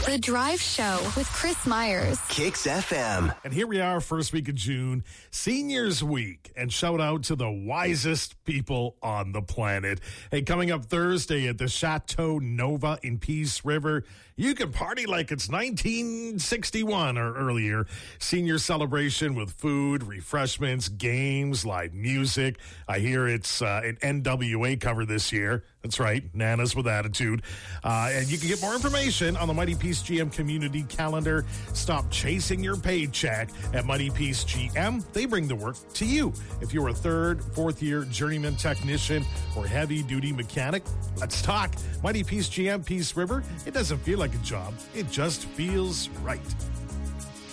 The Drive Show with Chris Myers. Kicks FM. And here we are, first week of June, Seniors Week. And shout out to the wisest people on the planet. Hey, coming up Thursday at the Chateau Nova in Peace River, you can party like it's 1961 or earlier. Senior celebration with food, refreshments, games, live music. I hear it's an NWA cover this year. That's right, Nanas with Attitude. And you can get more information on the Mighty Peace GM community calendar. Stop chasing your paycheck at Mighty Peace GM. They bring the work to you. If you're a third, fourth year journeyman technician or heavy duty mechanic, let's talk. Mighty Peace GM, Peace River. It doesn't feel like a job. It just feels right.